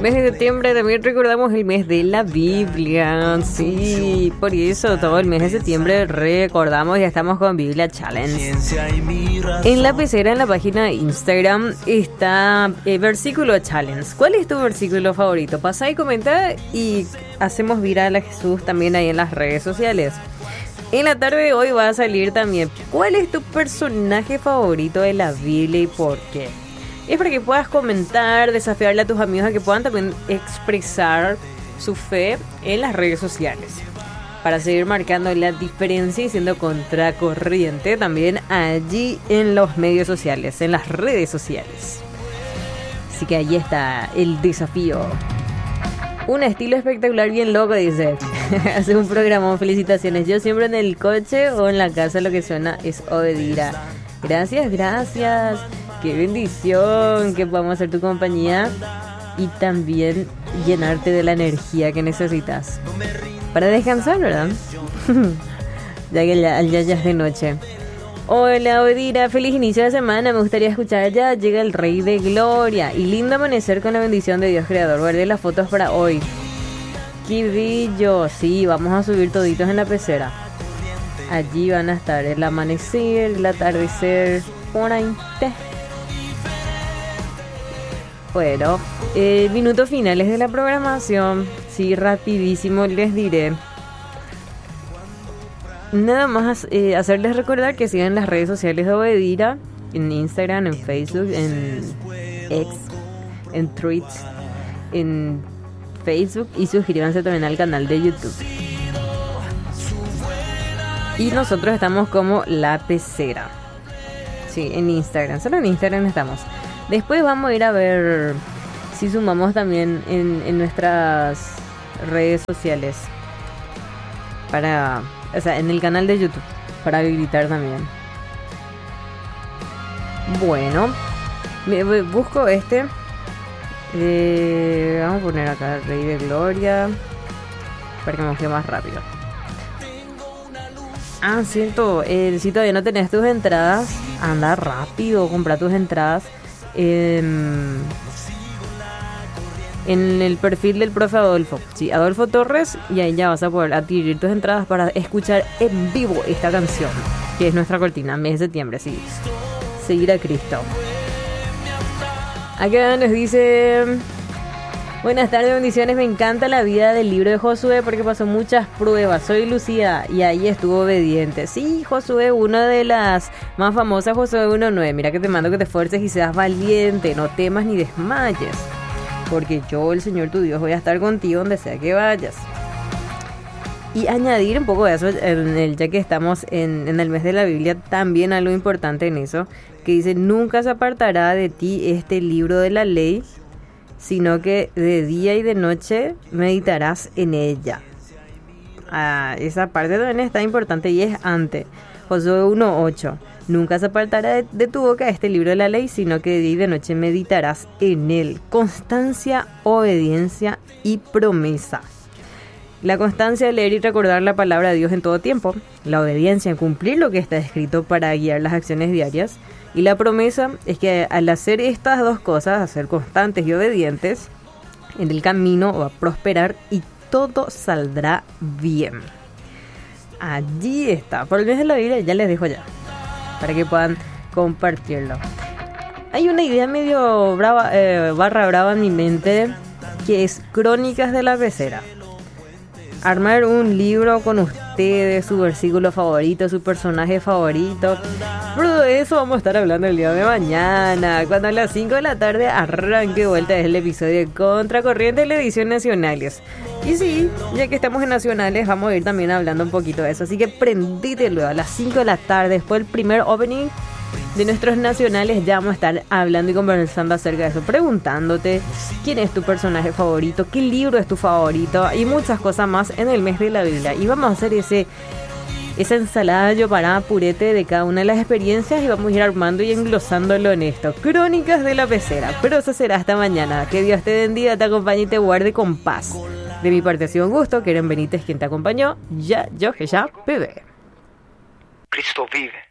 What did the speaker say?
Mes de septiembre también recordamos el mes de la Biblia. Sí, por eso todo el mes de septiembre recordamos y estamos con Biblia Challenge. En la pecera, en la página de Instagram, está versículo challenge. ¿Cuál es tu versículo favorito? Pasa y comenta y hacemos viral a Jesús también ahí en las redes sociales. En la tarde de hoy va a salir también ¿cuál es tu personaje favorito de la Biblia y por qué? Es para que puedas comentar, desafiarle a tus amigos a que puedan también expresar su fe en las redes sociales. Para seguir marcando la diferencia y siendo contracorriente también allí en los medios sociales, en las redes sociales. Así que ahí está el desafío. Un estilo espectacular, bien loco, dice. Hace un programón, felicitaciones. Yo siempre en el coche o en la casa lo que suena es Obedira. Gracias, gracias. Qué bendición que podamos ser tu compañía y también llenarte de la energía que necesitas para descansar, ¿verdad? Ya que ya es de noche. Hola, Odira, feliz inicio de semana. Me gustaría escuchar Ya llega el Rey de Gloria. Y lindo amanecer con la bendición de Dios Creador. Guardé las fotos para hoy. ¡Qué bello! Sí, vamos a subir toditos en la pecera. Allí van a estar el amanecer, el atardecer, por ahí. Bueno, minutos finales de la programación. Sí, rapidísimo les diré. Nada más hacerles recordar que sigan las redes sociales de Obedira, en Instagram, en Facebook, en X, en Threads, en Facebook, y suscríbanse también al canal de YouTube. Y nosotros estamos como La Pecera. Sí, en Instagram, solo en Instagram estamos. Después vamos a ir a ver si sumamos también en nuestras redes sociales para... O sea, en el canal de YouTube, para habilitar también. Bueno, busco este. Vamos a poner acá Rey de Gloria, para que me quede más rápido. Ah, cierto, si todavía no tenés tus entradas, anda rápido, compra tus entradas. En el perfil del profe Adolfo, sí, Adolfo Torres, y ahí ya vas a poder adquirir tus entradas para escuchar en vivo esta canción, que es nuestra cortina, mes de septiembre, sí, seguir a Cristo. Acá nos dice: buenas tardes, bendiciones, me encanta la vida del libro de Josué porque pasó muchas pruebas, soy Lucía y ahí estuvo obediente. Sí, Josué, una de las más famosas, Josué 1:9, mira que te mando que te esfuerces y seas valiente, no temas ni desmayes, porque yo, el Señor tu Dios, voy a estar contigo donde sea que vayas. Y añadir un poco de eso, ya que estamos en el mes de la Biblia, también algo importante en eso, que dice: nunca se apartará de ti este libro de la ley, sino que de día y de noche meditarás en ella. Esa parte también está importante y es antes. Josué 1:8. Nunca se apartará de tu boca este libro de la ley, sino que de día y de noche meditarás en él. Constancia, obediencia y promesa. La constancia de leer y recordar la palabra de Dios en todo tiempo. La obediencia en cumplir lo que está escrito para guiar las acciones diarias. Y la promesa es que al hacer estas dos cosas, a ser constantes y obedientes, en el camino va a prosperar y todo saldrá bien. Allí está. Por el mes de la Biblia ya les dejo ya, para que puedan compartirlo. Hay una idea medio brava, barra brava en mi mente, que es Crónicas de la Pecera. Armar un libro con ustedes, su versículo favorito, su personaje favorito. Pero de eso vamos a estar hablando el día de mañana, cuando a las 5 de la tarde arranque de vuelta el episodio de Contracorriente de la edición Nacionales. Y sí, ya que estamos en Nacionales, vamos a ir también hablando un poquito de eso. Así que prendítelo a las 5 de la tarde, después del primer opening de nuestros nacionales, ya vamos a estar hablando y conversando acerca de eso, preguntándote quién es tu personaje favorito, qué libro es tu favorito y muchas cosas más en el mes de la Biblia. Y vamos a hacer esa ensalada yo para purete de cada una de las experiencias y vamos a ir armando y englosándolo en esto. Crónicas de la Pecera. Pero eso será hasta mañana. Que Dios te bendiga, te acompañe y te guarde con paz. De mi parte ha sido un gusto. Keren Benítez quien te acompañó. Ya, yo, que ya, bebé. Cristo vive.